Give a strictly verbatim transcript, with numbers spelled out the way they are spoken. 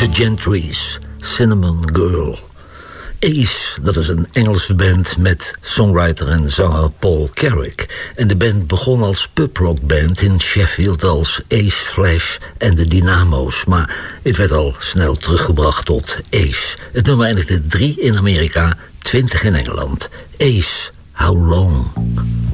The Gentrys, Cinnamon Girl. Ace, dat is een Engelse band met songwriter en zanger Paul Carrick. En de band begon als pubrockband in Sheffield als Ace Flash en de Dynamo's. Maar het werd al snel teruggebracht tot Ace. Het nummer eindigde drie in Amerika, twintig in Engeland. Ace, How Long?